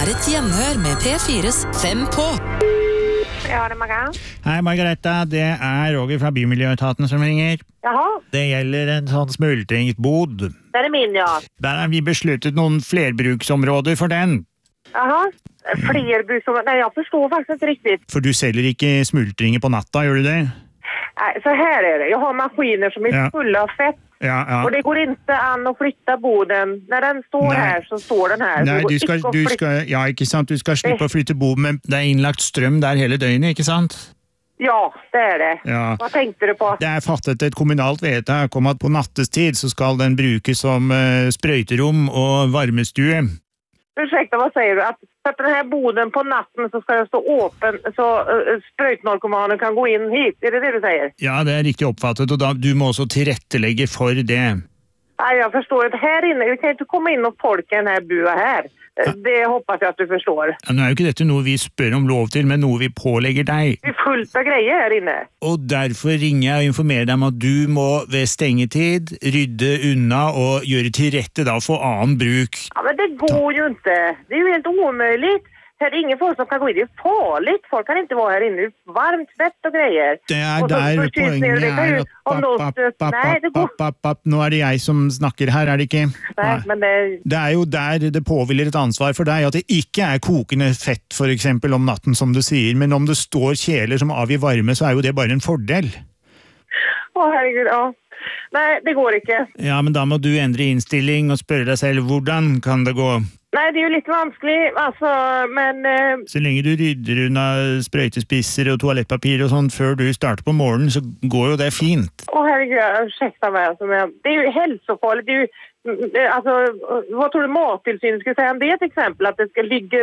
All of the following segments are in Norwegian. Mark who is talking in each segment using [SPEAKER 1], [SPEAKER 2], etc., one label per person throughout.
[SPEAKER 1] er et gjenhør med P4s 5 på.
[SPEAKER 2] Ja, det er Marga.
[SPEAKER 3] Hei, Margareta. Det er Roger fra Bymiljøetaten som ringer.
[SPEAKER 2] Jaha,
[SPEAKER 3] Det gjelder en sånn smultringsbod.
[SPEAKER 2] det er min, ja.
[SPEAKER 3] Der har vi besluttet noen flerbruksområder for den.
[SPEAKER 2] Jaha, flerbruksområden. Nej, jag förstår faktiskt inte riktigt.
[SPEAKER 3] For du selger ikke smultringer på natta, gjør du det?
[SPEAKER 2] Nej, så här är det. Jag har maskiner som är
[SPEAKER 3] Ja.
[SPEAKER 2] fulla av fett.
[SPEAKER 3] Ja.
[SPEAKER 2] Och det går inte an att flytta boden. När den står
[SPEAKER 3] Nej.
[SPEAKER 2] här så står den här.
[SPEAKER 3] Nei,
[SPEAKER 2] Det går
[SPEAKER 3] du
[SPEAKER 2] ikke å flytte-
[SPEAKER 3] ja, ikke sant? Du skal slippe å flytte bod, men det er innlagt strøm der hele døgnet, ikke sant?
[SPEAKER 2] Ja, det är det.
[SPEAKER 3] Ja.
[SPEAKER 2] Vad tänkte du på?
[SPEAKER 3] Det er fattet et kommunalt vedtak om at på nattestid så skal den brukes som sprøyterom og varmestue.
[SPEAKER 2] Ursäkta, vad säger du? Att för att den här boden på natten så ska den stå öppen så sprøytnarkomanen kan gå in hit. Är det du säger?
[SPEAKER 3] Ja, det er riktig oppfattet, og da, du må også tilrettelegge for det.
[SPEAKER 2] Nej, jag förstår inte. Här inne, vi kan inte komma in och folk i den här bua här. Det hoppas jag att du förstår.
[SPEAKER 3] Ja, nå er jo ikke dette noe vi spør om lov til, men noe vi pålegger deg.
[SPEAKER 2] Det är fullt av grejer här inne.
[SPEAKER 3] Og derfor ringer jeg og informerer deg om at du må ved stengetid rydde unna og gjøre til rette da for annen bruk.
[SPEAKER 2] Ja, men det går ju inte. Det är ju helt omöjligt. Här är ingen folk som kan gå in. Det är farligt. Folk kan inte vara här inne. Det är varmt svett och grejer.
[SPEAKER 3] Det er
[SPEAKER 2] Og så
[SPEAKER 3] der
[SPEAKER 2] forsynt
[SPEAKER 3] poenget
[SPEAKER 2] ned, det kan
[SPEAKER 3] er
[SPEAKER 2] jo- om noen støt- Nei, det går-
[SPEAKER 3] Nå er det jeg som snakker her, er det ikke?
[SPEAKER 2] Nej, men det...
[SPEAKER 3] Det er jo der det påhviler et ansvar for deg, at det ikke er kokende fett for eksempel om natten, som du sier, men om det står kjeler som avgir varme, så er jo det bare en fordel.
[SPEAKER 2] Herregud, ja. Nej, det går inte.
[SPEAKER 3] Ja, men da må du endre innstilling og spørre deg selv, hvordan kan det gå?
[SPEAKER 2] Nej, det är ju lite vanskligt. Alltså, men...
[SPEAKER 3] Så lenge du rydder unna sprøytespisser og toalettpapir og sånn før du starter på morgenen, så går jo det fint.
[SPEAKER 2] Herregud, ursäkta mig. Alltså, men det är ju hälsofarligt. Det är ju... Alltså, vad tror du Mattillsynen skulle säga om det till exempel? Att det ska ligga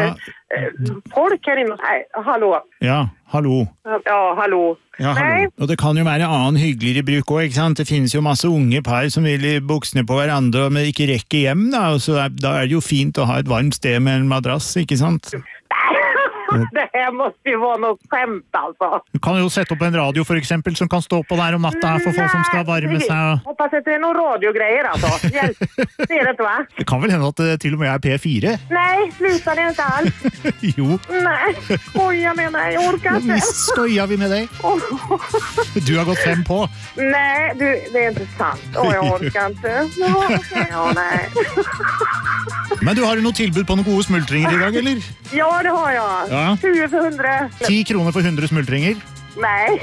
[SPEAKER 2] folk här inne. Nej, hallå.
[SPEAKER 3] Ja, hallo.
[SPEAKER 2] Ja, hallå.
[SPEAKER 3] Ja, hallo.
[SPEAKER 2] Nej.
[SPEAKER 3] Og det kan jo være annen hyggeligere bruk også, ikke sant? Det finnes jo masse unge par som vil i buksene på hverandre, men ikke rekke hjem da, og så da er det jo fint å ha et varmt sted med en madrass, ikke sant?
[SPEAKER 2] Det här måste ju vara något skämt alltså.
[SPEAKER 3] Du kan jo sette opp en radio for eksempel, som kan stå på der om natta her for folk som skal varme seg.
[SPEAKER 2] Hoppas att det är någon radiogrejer alltså. Hjälp. Det är det inte, va?
[SPEAKER 3] Det kan vel hende at det til og med er P4?
[SPEAKER 2] Nej, sluta det inte alls.
[SPEAKER 3] Jo,
[SPEAKER 2] Nej, skoja med mig. Jag orkar inte.
[SPEAKER 3] visst skojar vi med deg. Du har gått 5 på.
[SPEAKER 2] Nej, du, det är inte sant. Jag orkar inte. Ja, nej.
[SPEAKER 3] Men du har noe tilbud på noen gode smultringer i dag, eller?
[SPEAKER 2] Ja, det har jag.
[SPEAKER 3] Ja.
[SPEAKER 2] 20 för 100.
[SPEAKER 3] 10 kroner for 100 smultringer.
[SPEAKER 2] Nej.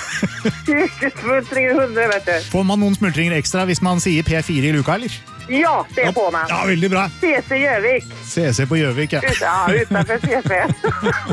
[SPEAKER 2] 20 smultringer 100, vet du.
[SPEAKER 3] Får man noen smultringer ekstra hvis man sier P4 i luka, eller?
[SPEAKER 2] Ja, det får man.
[SPEAKER 3] Ja, veldig bra.
[SPEAKER 2] CC Gjøvik.
[SPEAKER 3] CC på Gjøvik, ja.
[SPEAKER 2] Ja, utanför CC.